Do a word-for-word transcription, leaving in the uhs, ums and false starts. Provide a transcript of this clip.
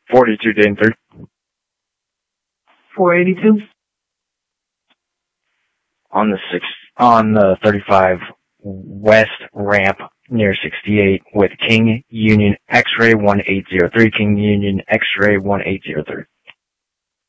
forty-two Dane three. four eighty-two. On the six, on the thirty-five west ramp near sixty-eight with King Union X-ray one eight zero three, King Union X-ray one eight zero three.